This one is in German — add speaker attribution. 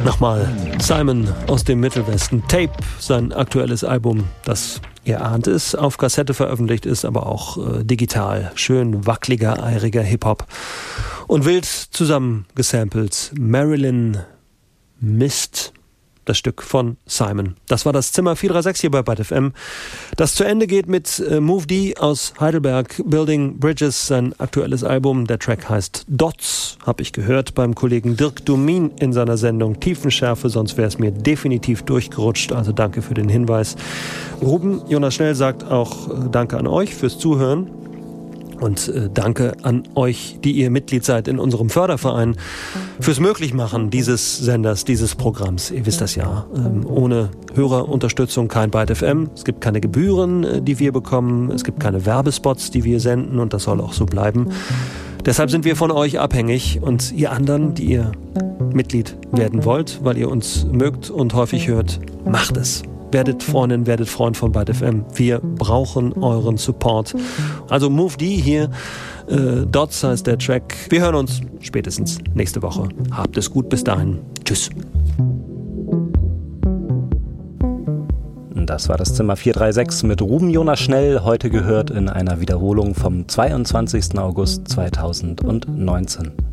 Speaker 1: Nochmal Simon aus dem Mittelwesten. Tape, sein aktuelles Album, das, ihr ahnt es, auf Kassette veröffentlicht ist, aber auch digital. Schön wackeliger, eiriger Hip-Hop. Und wild zusammen gesampelt. Marilyn Mist, das Stück von Simon. Das war das Zimmer 436 hier bei Byte FM. Das zu Ende geht mit Move D aus Heidelberg, Building Bridges, sein aktuelles Album. Der Track heißt Dots, habe ich gehört beim Kollegen Dirk Domin in seiner Sendung Tiefenschärfe, sonst wäre es mir definitiv durchgerutscht. Also danke für den Hinweis. Ruben Jonas Schnell sagt auch danke an euch fürs Zuhören. Und danke an euch, die ihr Mitglied seid in unserem Förderverein, fürs Möglichmachen dieses Senders, dieses Programms. Ihr wisst das ja. Ohne Hörerunterstützung kein Byte FM. Es gibt keine Gebühren, die wir bekommen. Es gibt keine Werbespots, die wir senden. Und das soll auch so bleiben. Deshalb sind wir von euch abhängig. Und ihr anderen, die ihr Mitglied werden wollt, weil ihr uns mögt und häufig hört, macht es. Werdet Freundin, werdet Freund von Byte FM. Wir brauchen euren Support. Also Move D hier. Dots heißt der Track. Wir hören uns spätestens nächste Woche. Habt es gut. Bis dahin. Tschüss.
Speaker 2: Das war das Zimmer 436 mit Ruben Jonas Schnell. Heute gehört in einer Wiederholung vom 22. August 2019.